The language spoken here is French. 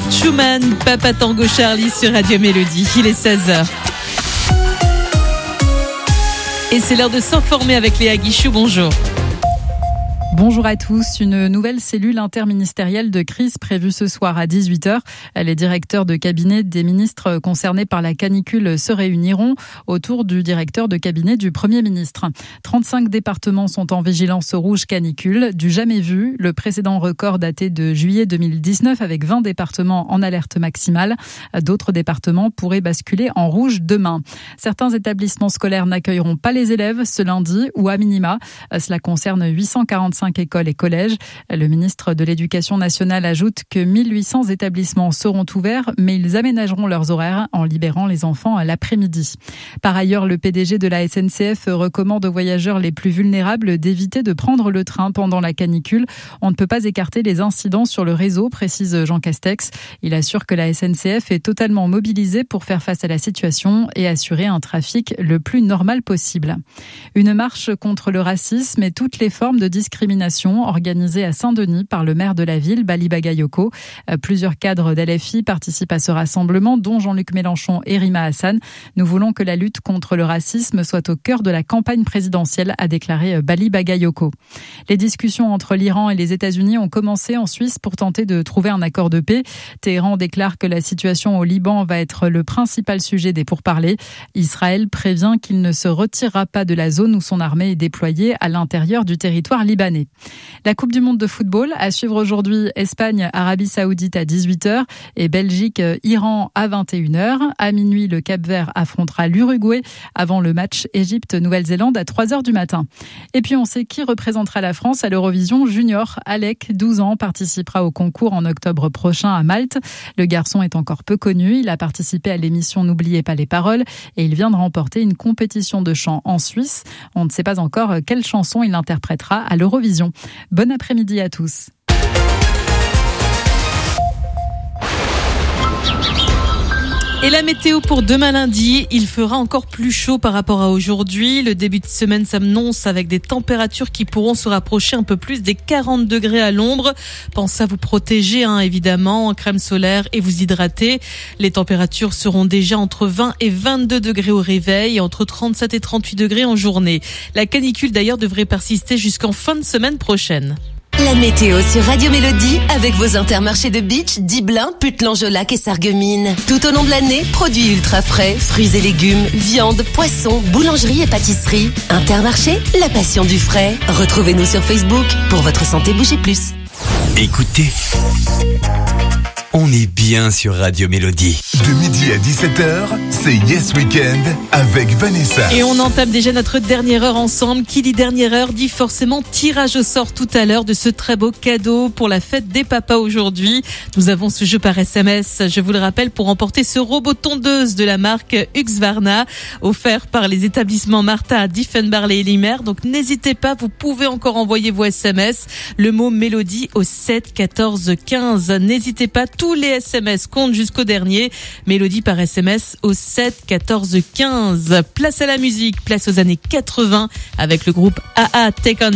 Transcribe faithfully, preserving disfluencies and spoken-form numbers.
Schumann, Papa Tango Charlie sur Radio Mélodie. Il est seize heures. Et c'est l'heure de s'informer avec Léa Guichou. Bonjour. Bonjour à tous. Une nouvelle cellule interministérielle de crise prévue ce soir à dix-huit heures. Les directeurs de cabinet des ministres concernés par la canicule se réuniront autour du directeur de cabinet du Premier ministre. trente-cinq départements sont en vigilance rouge canicule, du jamais vu. Le précédent record daté de juillet deux mille dix-neuf avec vingt départements en alerte maximale. D'autres départements pourraient basculer en rouge demain. Certains établissements scolaires n'accueilleront pas les élèves ce lundi ou à minima. Cela concerne huit cent quarante-cinq écoles et collèges. Le ministre de l'Éducation nationale ajoute que mille huit cents établissements seront ouverts, mais ils aménageront leurs horaires en libérant les enfants à l'après-midi. Par ailleurs, le P D G de la S N C F recommande aux voyageurs les plus vulnérables d'éviter de prendre le train pendant la canicule. On ne peut pas écarter les incidents sur le réseau, précise Jean Castex. Il assure que la S N C F est totalement mobilisée pour faire face à la situation et assurer un trafic le plus normal possible. Une marche contre le racisme et toutes les formes de discrimination organisée à Saint-Denis par le maire de la ville, Bali Bagayoko. Plusieurs cadres d'L F I participent à ce rassemblement, dont Jean-Luc Mélenchon et Rima Hassan. Nous voulons que la lutte contre le racisme soit au cœur de la campagne présidentielle, a déclaré Bali Bagayoko. Les discussions entre l'Iran et les États-Unis ont commencé en Suisse pour tenter de trouver un accord de paix. Téhéran déclare que la situation au Liban va être le principal sujet des pourparlers. Israël prévient qu'il ne se retirera pas de la zone où son armée est déployée à l'intérieur du territoire libanais. La Coupe du monde de football à suivre aujourd'hui, Espagne, Arabie Saoudite à dix-huit heures et Belgique, Iran à vingt et une heures. À minuit, le Cap-Vert affrontera l'Uruguay avant le match Égypte-Nouvelle-Zélande à trois heures du matin. Et puis on sait qui représentera la France à l'Eurovision Junior. Alec, douze ans, participera au concours en octobre prochain à Malte. Le garçon est encore peu connu. Il a participé à l'émission N'oubliez pas les paroles et il vient de remporter une compétition de chant en Suisse. On ne sait pas encore quelle chanson il interprétera à l'Eurovision. Bon après-midi à tous. Et la météo pour demain lundi, il fera encore plus chaud par rapport à aujourd'hui. Le début de semaine s'annonce avec des températures qui pourront se rapprocher un peu plus des quarante degrés à l'ombre. Pensez à vous protéger, hein, évidemment, en crème solaire et vous hydrater. Les températures seront déjà entre vingt et vingt-deux degrés au réveil et entre trente-sept et trente-huit degrés en journée. La canicule d'ailleurs devrait persister jusqu'en fin de semaine prochaine. La météo sur Radio Mélodie avec vos intermarchés de Beach, Diblin, Putlan-Jolac et Sarreguemines. Tout au long de l'année, produits ultra frais, fruits et légumes, viande, poissons, boulangerie et pâtisserie. Intermarché, la passion du frais. Retrouvez-nous sur Facebook. Pour votre santé, bougez plus. Écoutez, on est bien sur Radio Mélodie. De midi à dix-sept heures, c'est Yes Weekend avec Vanessa. Et on entame déjà notre dernière heure ensemble. Qui dit dernière heure dit forcément tirage au sort tout à l'heure de ce très beau cadeau pour la fête des papas aujourd'hui. Nous avons ce jeu par S M S, je vous le rappelle, pour remporter ce robot tondeuse de la marque Husqvarna, offert par les établissements Martha à Diefenbarle et Limer. Donc n'hésitez pas, vous pouvez encore envoyer vos S M S, le mot Mélodie au sept quatorze quinze. N'hésitez pas, tous les S M S comptent jusqu'au dernier. Mélodie par S M S au sept quatorze quinze. Place à la musique, place aux années quatre-vingts avec le groupe A A Take On